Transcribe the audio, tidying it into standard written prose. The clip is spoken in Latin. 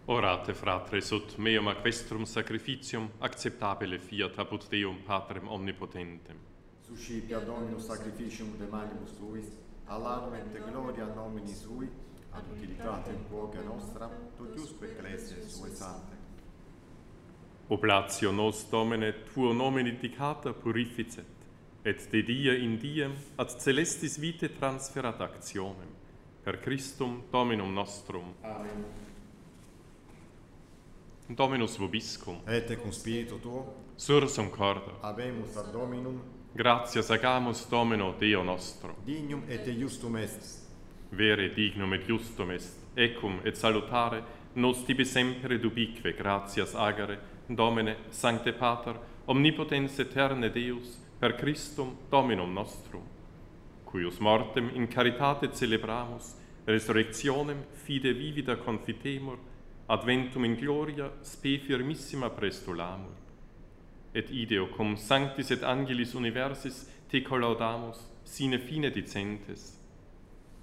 Orate, fratres, ut meum ac vestrum sacrificium acceptabile fiat apud Deum Patrem omnipotentem. Suscipia Dominus sacrificium de manibus tuis, alanum et gloria nomini sui, ad utilitatem quoque nostra, totiusque ecclesiae sue sante. Oblatio nos, Domine, tuo nomine dicata purificet, et de die in diem ad celestis vitae transferat actionem, per Christum Dominum nostrum. Amen. Dominus vobiscum, Et cum spiritu tuo, sursum corda, habemus ad Dominum, gratias agamus Domino Deo nostro. dignum et justum est. Vere dignum et justum est, ecum et salutare, nos tibi sempre dubique gratias agere, Domine, Sancte Pater, omnipotens eterne Deus, per Christum Dominum nostrum, cuius mortem in caritate celebramus, resurrectionem fide vivida confitemur, adventum in gloria spe firmissima prestulamur. Et ideo cum sanctis et angelis universis te collaudamus, sine fine dicentes,